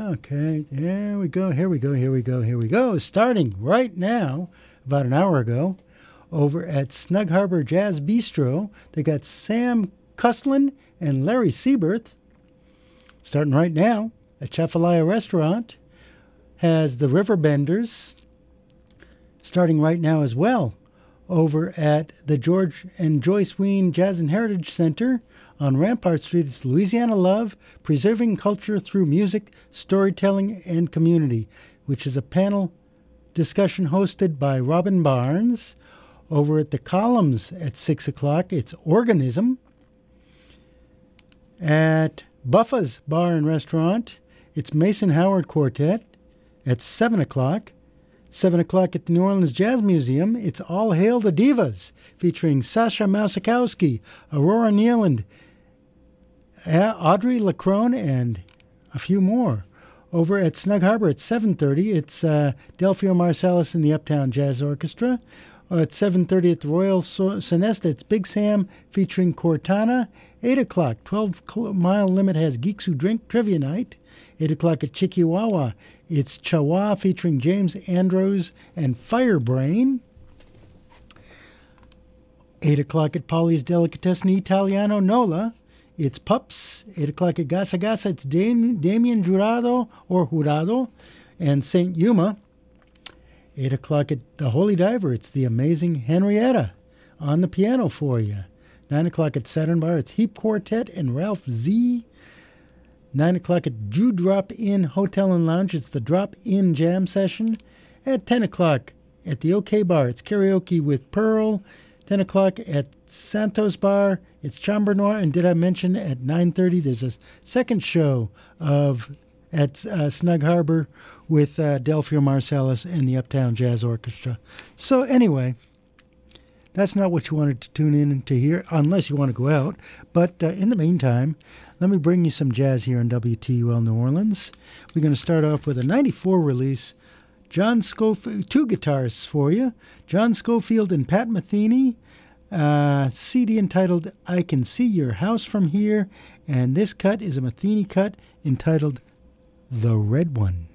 Okay, there we go. Here we go. Starting right now, about an hour ago, over at Snug Harbor Jazz Bistro, they got Sam Cuslin and Larry Seaberth. Starting right now at Chafalaya Restaurant, has the Riverbenders. Starting right now as well, over at the George and Joyce Ween Jazz and Heritage Center on Rampart Street. It's Louisiana Love, Preserving Culture Through Music, Storytelling, and Community, which is a panel discussion hosted by Robin Barnes. Over at the Columns at 6 o'clock, it's Organism. At Buffa's Bar and Restaurant, it's Mason Howard Quartet at 7 o'clock. 7 o'clock at the New Orleans Jazz Museum, it's All Hail the Divas, featuring Sasha Mausikowski, Aurora Nealand, Audrey Lacrone, and a few more. Over at Snug Harbor at 7:30, it's Delphio Marsalis and the Uptown Jazz Orchestra. At 7:30 at the Royal Sonesta, it's Big Sam featuring Cortana. 8 o'clock, 12-Mile Limit has Geeks Who Drink Trivia Night. 8 o'clock at Chikiwawa, it's Chawa featuring James Andrews and Firebrain. 8 o'clock at Polly's Delicatessen Italiano Nola, it's Pups. 8 o'clock at Gasa Gasa, it's Damien Jurado and St. Yuma. 8 o'clock at the Holy Diver, it's the amazing Henrietta on the piano for you. 9 o'clock at Saturn Bar, it's Heap Quartet and Ralph Z. 9 o'clock at Jew Drop In Hotel and Lounge, it's the Drop In Jam Session. At 10 o'clock at the OK Bar, it's Karaoke with Pearl. 10 o'clock at Santos Bar, it's Chambre Noir. And did I mention at 9:30 there's a second show at Snug Harbor with Delphio Marsalis and the Uptown Jazz Orchestra. So anyway, that's not what you wanted to tune in to hear, unless you want to go out. But in the meantime, let me bring you some jazz here on WTUL New Orleans. We're going to start off with a 94 release. John Scofield, two guitarists for you. John Scofield and Pat Metheny. CD entitled I Can See Your House From Here. And this cut is a Metheny cut entitled The Red One.